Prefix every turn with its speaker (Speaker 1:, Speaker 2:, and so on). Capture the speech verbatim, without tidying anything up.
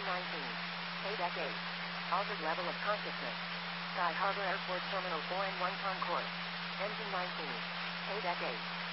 Speaker 1: nineteen. Paydeck eight. Altered level of consciousness. Sky Harbor Airport Terminal four and one concourse. Engine nineteen. Paydeck eight.